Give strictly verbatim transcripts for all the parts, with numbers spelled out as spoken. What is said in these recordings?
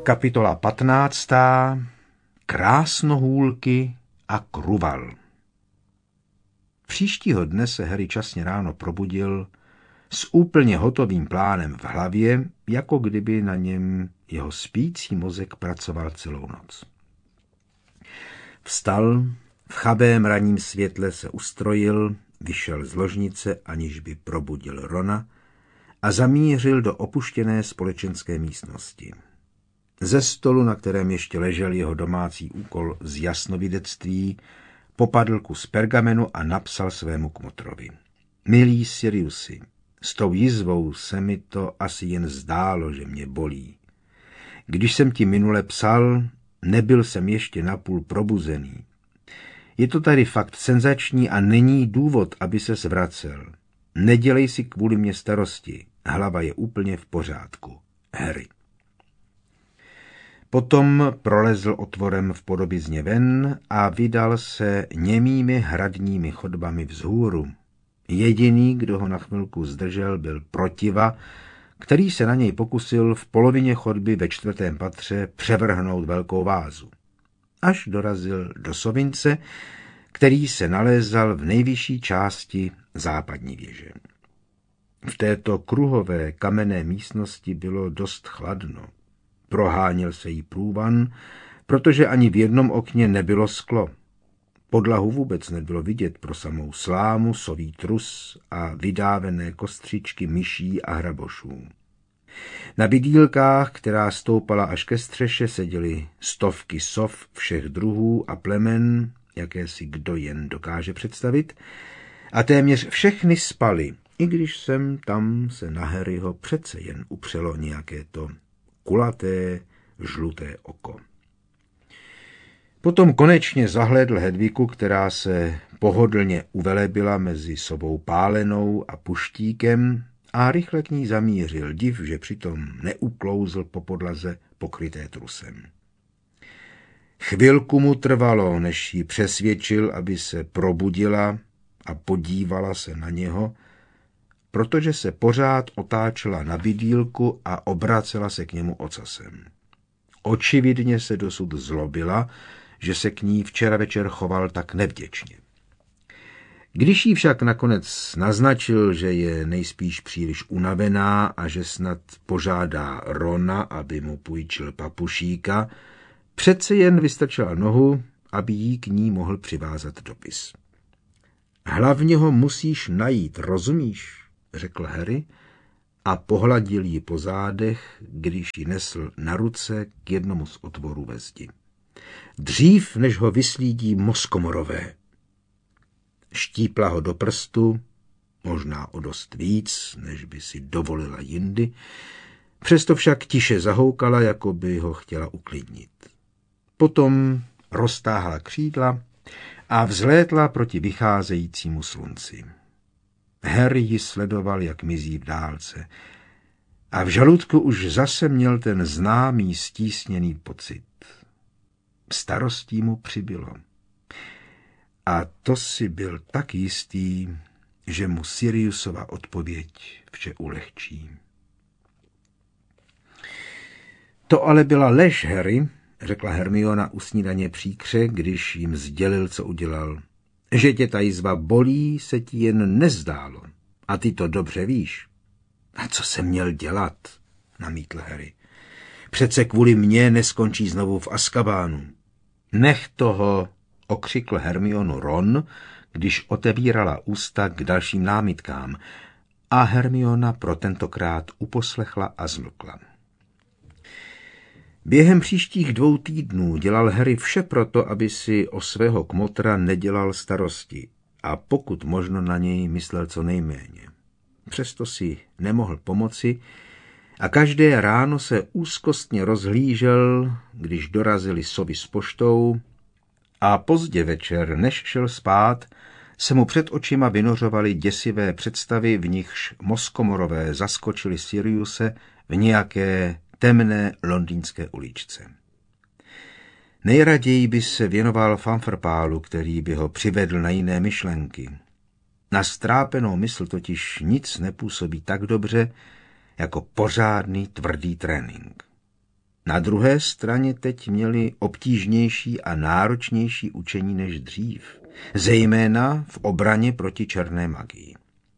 Kapitola patnáctá. Krásnohůlky a Kruval. Příštího dne se Harry časně ráno probudil s úplně hotovým plánem v hlavě, jako kdyby na něm jeho spící mozek pracoval celou noc. Vstal, v chabém ranním světle se ustrojil, vyšel z ložnice, aniž by probudil Rona, a zamířil do opuštěné společenské místnosti. Ze stolu, na kterém ještě ležel jeho domácí úkol z jasnovidectví, popadl kus pergamenu a napsal svému kmotrovi. Milý Siriusi, s tou jizvou se mi to asi jen zdálo, že mě bolí. Když jsem ti minule psal, nebyl jsem ještě napůl probuzený. Je to tady fakt senzační a není důvod, aby ses vracel. Nedělej si kvůli mě starosti, hlava je úplně v pořádku. Harry. Potom prolezl otvorem v podobizně ven a vydal se němými hradními chodbami vzhůru. Jediný, kdo ho na chvilku zdržel, byl Protiva, který se na něj pokusil v polovině chodby ve čtvrtém patře převrhnout velkou vázu. Až dorazil do sovince, který se nalézal v nejvyšší části západní věže. V této kruhové kamenné místnosti bylo dost chladno. Proháněl se jí průvan, protože ani v jednom okně nebylo sklo. Podlahu vůbec nebylo vidět pro samou slámu, sový trus a vydávené kostřičky myší a hrabošů. Na bydýlkách, která stoupala až ke střeše, seděly stovky sov všech druhů a plemen, jaké si kdo jen dokáže představit, a téměř všechny spaly, i když sem tam se na Harryho přece jen upřelo nějaké to kulaté, žluté oko. Potom konečně zahlédl Hedviku, která se pohodlně uvelebila mezi sobou pálenou a puštíkem, a rychle k ní zamířil, div, že přitom neuklouzl po podlaze pokryté trusem. Chvilku mu trvalo, než ji přesvědčil, aby se probudila a podívala se na něho, protože se pořád otáčela na bydýlku a obracela se k němu ocasem. Očividně se dosud zlobila, že se k ní včera večer choval tak nevděčně. Když jí však nakonec naznačil, že je nejspíš příliš unavená a že snad požádá Rona, aby mu půjčil papušíka, přece jen vystrčila nohu, aby jí k ní mohl přivázat dopis. Hlavně ho musíš najít, rozumíš? Řekl Harry a pohladil ji po zádech, když ji nesl na ruce k jednomu z otvorů ve zdi. Dřív, než ho vyslídí Moskomorové. Štípla ho do prstu, možná o dost víc, než by si dovolila jindy, přesto však tiše zahoukala, jako by ho chtěla uklidnit. Potom roztáhla křídla a vzlétla proti vycházejícímu slunci. Harry ji sledoval, jak mizí v dálce, a v žaludku už zase měl ten známý stísněný pocit. Starostí mu přibylo. A to si byl tak jistý, že mu Siriusova odpověď vše ulehčí. To ale byla lež, Harry, řekla Hermiona u snídaně příkře, když jim sdělil, co udělal. Že tě ta jizva bolí, se ti jen nezdálo. A ty to dobře víš. A co jsem měl dělat? Namítl Harry. Přece kvůli mně neskončí znovu v Azkabánu. Nech toho, okřikl Hermionu Ron, když otevírala ústa k dalším námitkám, a Hermiona pro tentokrát uposlechla a zmlkla. Během příštích dvou týdnů dělal Harry vše proto, aby si o svého kmotra nedělal starosti a pokud možno na něj myslel co nejméně. Přesto si nemohl pomoci a každé ráno se úzkostně rozhlížel, když dorazili sovy s poštou, a pozdě večer, než šel spát, se mu před očima vynořovaly děsivé představy, v nichž Moskomorové zaskočili Siriuse v nějaké temné londýnské uličce. Nejraději by se věnoval fanfrpálu, který by ho přivedl na jiné myšlenky. Na strápenou mysl totiž nic nepůsobí tak dobře, jako pořádný tvrdý trénink. Na druhé straně teď měli obtížnější a náročnější učení než dřív, zejména v obraně proti černé magii.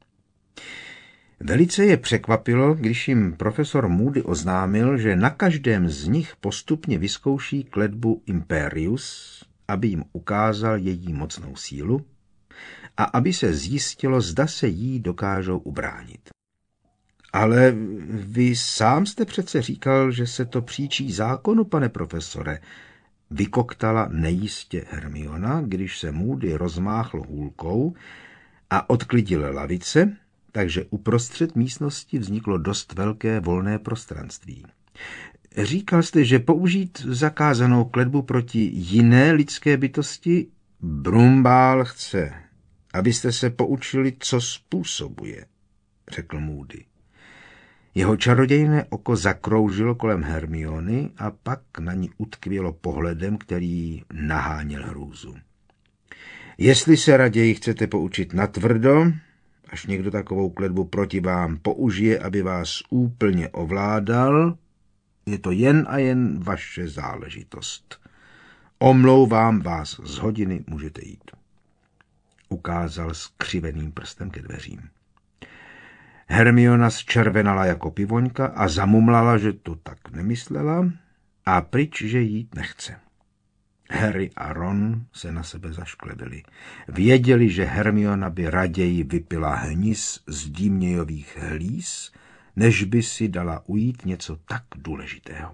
Velice je překvapilo, když jim profesor Moody oznámil, že na každém z nich postupně vyzkouší kletbu Imperius, aby jim ukázal její mocnou sílu a aby se zjistilo, zda se jí dokážou ubránit. Ale vy sám jste přece říkal, že se to příčí zákonu, pane profesore, vykoktala nejistě Hermiona, když se Moody rozmáchl hůlkou a odklidil lavice, takže uprostřed místnosti vzniklo dost velké volné prostranství. Říkal jste, že použít zakázanou kletbu proti jiné lidské bytosti? Brumbál chce, abyste se poučili, co způsobuje, řekl Moody. Jeho čarodějné oko zakroužilo kolem Hermiony a pak na ní utkvělo pohledem, který naháněl hrůzu. Jestli se raději chcete poučit natvrdo, až někdo takovou kletbu proti vám použije, aby vás úplně ovládal, je to jen a jen vaše záležitost. Omlouvám vás, z hodiny můžete jít. Ukázal skřiveným prstem ke dveřím. Hermiona zčervenala jako pivoňka a zamumlala, že to tak nemyslela a pryč, že jít nechce. Harry a Ron se na sebe zašklebili. Věděli, že Hermiona by raději vypila hnis z dímnějových hlíz, než by si dala ujít něco tak důležitého.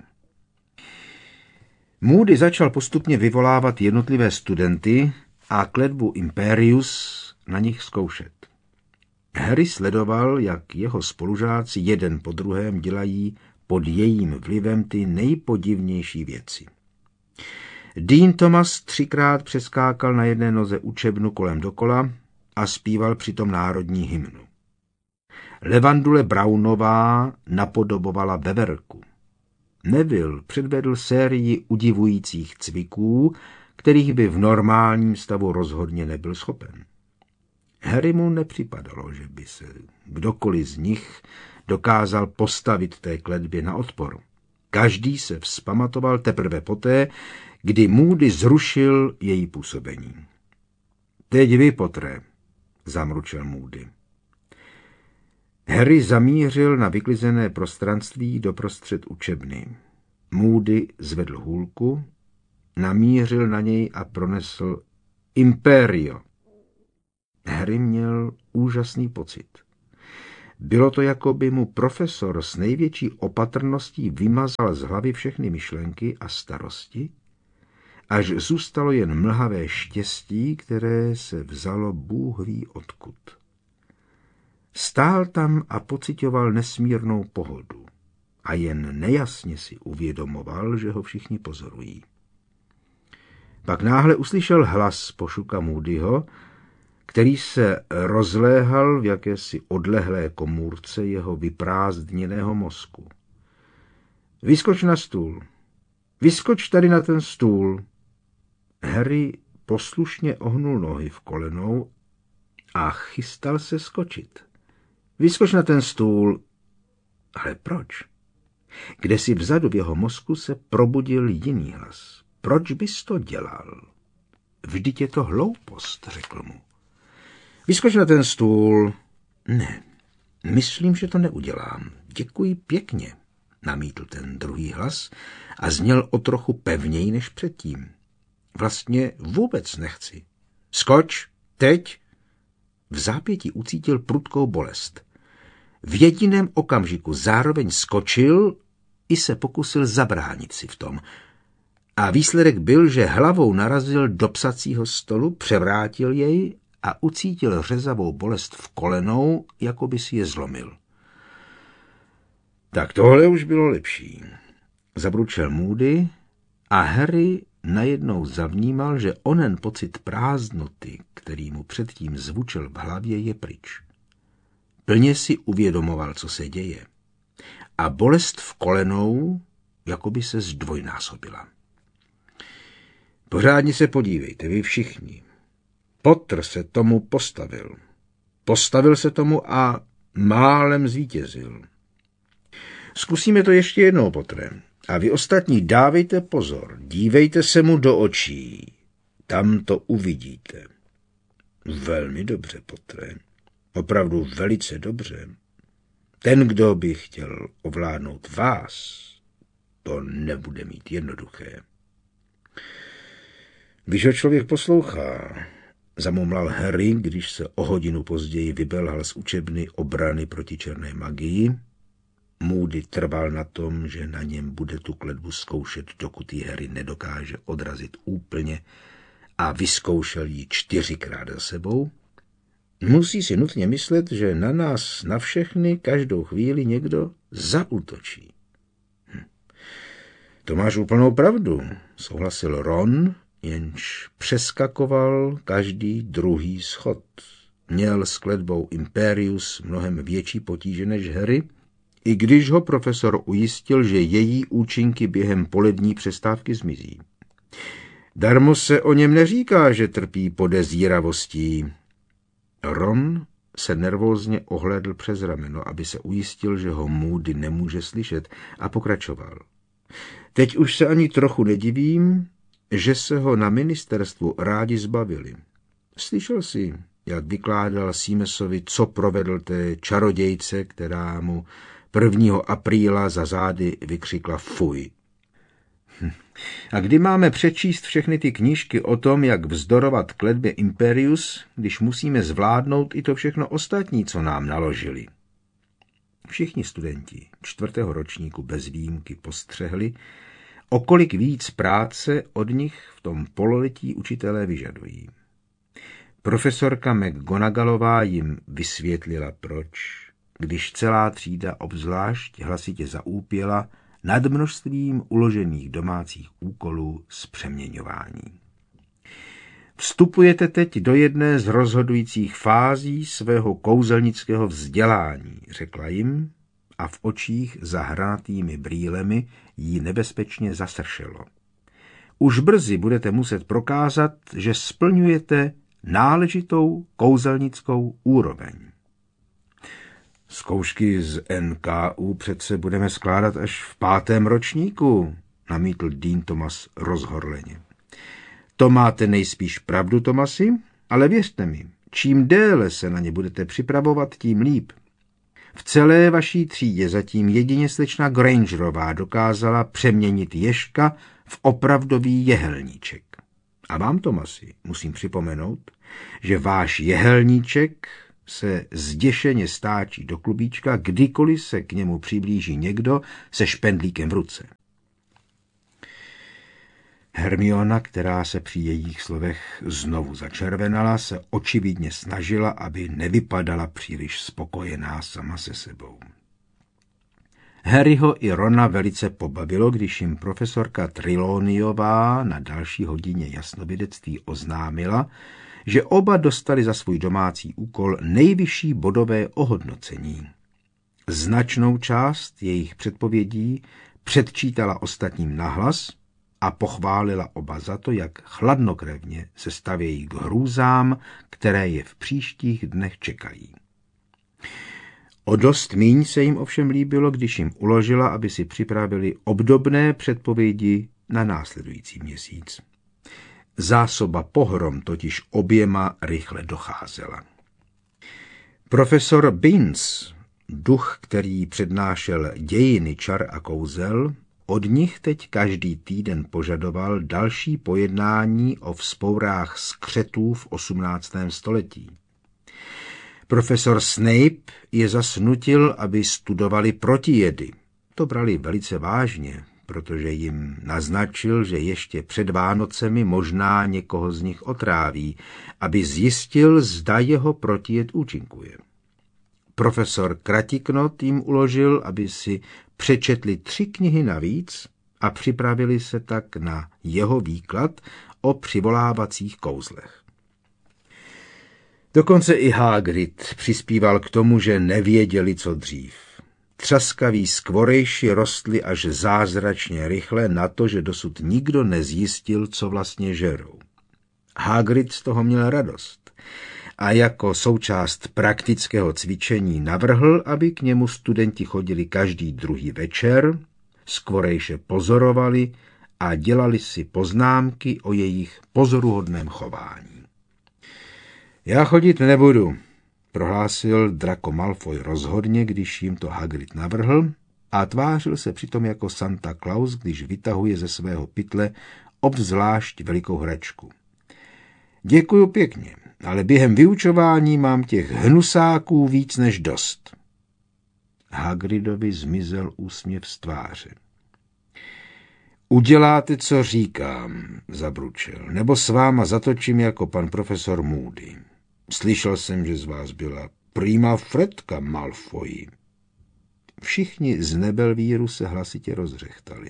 Moody začal postupně vyvolávat jednotlivé studenty a kletbu Imperius na nich zkoušet. Harry sledoval, jak jeho spolužáci jeden po druhém dělají pod jejím vlivem ty nejpodivnější věci. Dean Thomas třikrát přeskákal na jedné noze učebnu kolem dokola a zpíval přitom národní hymnu. Levandule Brownová napodobovala veverku. Neville předvedl sérii udivujících cviků, kterých by v normálním stavu rozhodně nebyl schopen. Harry mu nepřipadalo, že by se kdokoliv z nich dokázal postavit té kletbě na odpor. Každý se vzpamatoval teprve poté, kdy Moody zrušil její působení. Teď vy, Pottere, zamručel Moody. Harry zamířil na vyklizené prostranství doprostřed učebny. Moody zvedl hůlku, namířil na něj a pronesl Imperio. Harry měl úžasný pocit. Bylo to, jako by mu profesor s největší opatrností vymazal z hlavy všechny myšlenky a starosti, až zůstalo jen mlhavé štěstí, které se vzalo Bůh ví odkud. Stál tam a pocitoval nesmírnou pohodu a jen nejasně si uvědomoval, že ho všichni pozorují. Pak náhle uslyšel hlas pošuka Moodyho, který se rozléhal v jakési odlehlé komůrce jeho vyprázdněného mozku. Vyskoč na stůl. Vyskoč tady na ten stůl. Harry poslušně ohnul nohy v kolenou a chystal se skočit. Vyskoč na ten stůl. Ale proč? Kdesi vzadu v jeho mozku se probudil jiný hlas. Proč bys to dělal? Vždyť je to hloupost, řekl mu. Vyskoč na ten stůl. Ne, myslím, že to neudělám. Děkuji pěkně, namítl ten druhý hlas a zněl o trochu pevněji než předtím. Vlastně vůbec nechci. Skoč, teď. V zápětí ucítil prudkou bolest. V jediném okamžiku zároveň skočil i se pokusil zabránit si v tom. A výsledek byl, že hlavou narazil do psacího stolu, převrátil jej a ucítil řezavou bolest v kolenou, jako by si je zlomil. Tak tohle už bylo lepší. Zabručel Moody a Harry najednou zavnímal, že onen pocit prázdnoty, který mu předtím zvučel v hlavě, je pryč. Plně si uvědomoval, co se děje. A bolest v kolenou jako by se zdvojnásobila. Pořádně se podívejte, vy všichni. Potter se tomu postavil. Postavil se tomu a málem zvítězil. Zkusíme to ještě jednou, Pottere. A vy ostatní dávejte pozor, dívejte se mu do očí, tam to uvidíte. Velmi dobře, Potre, opravdu velice dobře. Ten, kdo by chtěl ovládnout vás, to nebude mít jednoduché. Když ho člověk poslouchá, zamumlal Harry, když se o hodinu později vybelhal z učebny obrany proti černé magii. Moody trval na tom, že na něm bude tu kletbu zkoušet, dokud ji Harry nedokáže odrazit úplně, a vyzkoušel ji čtyřikrát za sebou. Musí si nutně myslet, že na nás, na všechny, každou chvíli někdo zaútočí. Hm. To máš úplnou pravdu, souhlasil Ron, jenž přeskakoval každý druhý schod. Měl s kletbou Imperius mnohem větší potíže než Harry, i když ho profesor ujistil, že její účinky během polední přestávky zmizí. Darmo se o něm neříká, že trpí podezíravostí. Ron se nervózně ohlédl přes rameno, aby se ujistil, že ho Moody nemůže slyšet, a pokračoval. Teď už se ani trochu nedivím, že se ho na ministerstvu rádi zbavili. Slyšel jsi, jak vykládal Seamusovi, co provedl té čarodějce, která mu prvního apríla za zády vykřikla fuj. Hm. A kdy máme přečíst všechny ty knížky o tom, jak vzdorovat kletbě Imperius, když musíme zvládnout i to všechno ostatní, co nám naložili? Všichni studenti čtvrtého ročníku bez výjimky postřehli, o kolik víc práce od nich v tom pololetí učitelé vyžadují. Profesorka McGonagallová jim vysvětlila, proč, když celá třída obzvlášť hlasitě zaúpěla nad množstvím uložených domácích úkolů z přeměňování. Vstupujete teď do jedné z rozhodujících fází svého kouzelnického vzdělání, řekla jim, a v očích za hranatými brýlemi jí nebezpečně zasršelo. Už brzy budete muset prokázat, že splňujete náležitou kouzelnickou úroveň. Zkoušky z N K U přece budeme skládat až v pátém ročníku, namítl Dean Thomas rozhorleně. To máte nejspíš pravdu, Thomasi, ale věřte mi, čím déle se na ně budete připravovat, tím líp. V celé vaší třídě zatím jedině slečna Grangerová dokázala přeměnit ježka v opravdový jehelníček. A vám, Thomasi, musím připomenout, že váš jehelníček se zděšeně stáčí do klubíčka, kdykoliv se k němu přiblíží někdo se špendlíkem v ruce. Hermiona, která se při jejich slovech znovu začervenala, se očividně snažila, aby nevypadala příliš spokojená sama se sebou. Harryho i Rona velice pobavilo, když jim profesorka Trelawneyová na další hodině jasnovidectví oznámila, že oba dostali za svůj domácí úkol nejvyšší bodové ohodnocení. Značnou část jejich předpovědí předčítala ostatním nahlas a pochválila oba za to, jak chladnokrevně se stavějí k hrůzám, které je v příštích dnech čekají. O dost míň se jim ovšem líbilo, když jim uložila, aby si připravili obdobné předpovědi na následující měsíc. Zásoba pohrom totiž oběma rychle docházela. Profesor Binns, duch, který přednášel dějiny čar a kouzel, od nich teď každý týden požadoval další pojednání o vzpourách skřetů v osmnáctém století. Profesor Snape je zas nutil, aby studovali protijedy. To brali velice vážně, protože jim naznačil, že ještě před Vánocemi možná někoho z nich otráví, aby zjistil, zda jeho protijed účinkuje. Profesor Kratiknot jim uložil, aby si přečetli tři knihy navíc a připravili se tak na jeho výklad o přivolávacích kouzlech. Dokonce i Hagrid přispíval k tomu, že nevěděli, co dřív. Třaskaví skvorejši rostli až zázračně rychle na to, že dosud nikdo nezjistil, co vlastně žerou. Hagrid z toho měl radost a jako součást praktického cvičení navrhl, aby k němu studenti chodili každý druhý večer skvorejše pozorovali a dělali si poznámky o jejich pozoruhodném chování. Já chodit nebudu, prohlásil Draco Malfoy rozhodně, když jim to Hagrid navrhl, a tvářil se přitom jako Santa Claus, když vytahuje ze svého pytle obzvlášť velikou hračku. Děkuju pěkně, ale během vyučování mám těch hnusáků víc než dost. Hagridovi zmizel úsměv z tváře. Uděláte, co říkám, zabručel, nebo s váma zatočím jako pan profesor Moody. Slyšel jsem, že z vás byla prima fretka, Malfoy. Všichni z Nebelvíru se hlasitě rozřechtali.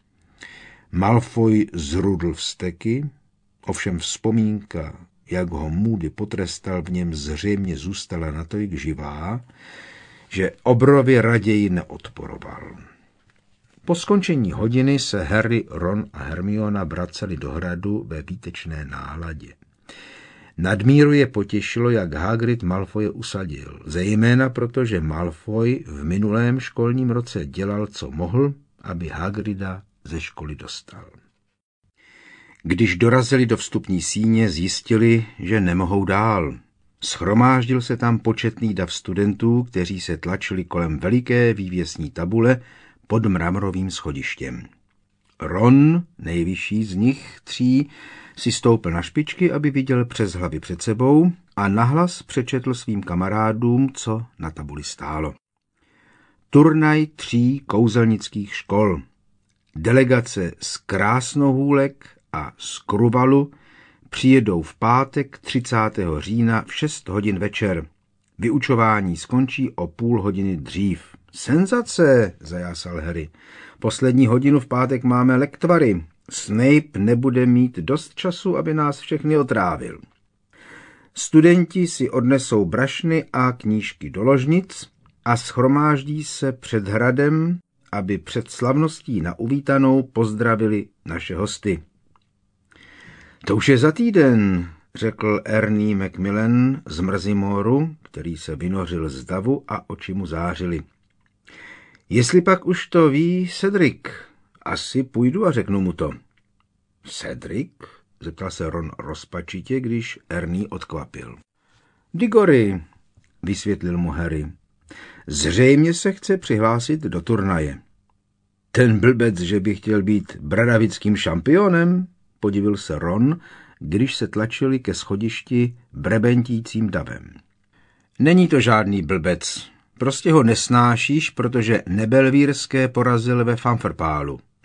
Malfoy zrudl vzteky, ovšem vzpomínka, jak ho Moody potrestal, v něm zřejmě zůstala natolik živá, že obrově raději neodporoval. Po skončení hodiny se Harry, Ron a Hermiona vraceli do hradu ve výtečné náladě. Nadmíru je potěšilo, jak Hagrid Malfoye usadil, zejména protože Malfoy v minulém školním roce dělal, co mohl, aby Hagrida ze školy dostal. Když dorazili do vstupní síně, zjistili, že nemohou dál. Schromáždil se tam početný dav studentů, kteří se tlačili kolem veliké vývěsní tabule pod mramorovým schodištěm. Ron, nejvyšší z nich tří, si stoupil na špičky, aby viděl přes hlavy před sebou a nahlas přečetl svým kamarádům, co na tabuli stálo. Turnaj tří kouzelnických škol. Delegace z Krásnohůlek a z Kruvalu přijedou v pátek třicátého října v šest hodin večer. Vyučování skončí o půl hodiny dřív. Senzace, zajásal Harry. Poslední hodinu v pátek máme lektvary. Snape nebude mít dost času, aby nás všechny otrávil. Studenti si odnesou brašny a knížky do ložnic a shromáždí se před hradem, aby před slavností na uvítanou pozdravili naše hosty. To už je za týden, řekl Ernie Macmillan z Mrzimoru, který se vynořil z davu a oči mu zářily. Jestli pak už to ví Cedric, asi půjdu a řeknu mu to. Cedric? Zeptal se Ron rozpačitě, když Ernie odkvapil. Digory, vysvětlil mu Harry. Zřejmě se chce přihlásit do turnaje. Ten blbec, že by chtěl být bradavickým šampionem, podivil se Ron, když se tlačili ke schodišti brebentícím davem. Není to žádný blbec, prostě ho nesnášíš, protože Nebelvírské porazil ve Fanfrpálu,